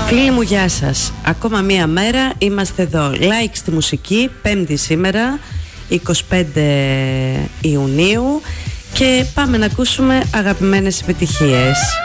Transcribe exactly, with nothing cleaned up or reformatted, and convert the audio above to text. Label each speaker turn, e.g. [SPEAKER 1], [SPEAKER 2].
[SPEAKER 1] Φίλοι μου, γεια σας. Ακόμα μία μέρα είμαστε εδώ. Like στη μουσική, Πέμπτη σήμερα, είκοσι πέντε Ιουνίου, και πάμε να ακούσουμε αγαπημένες επιτυχίες.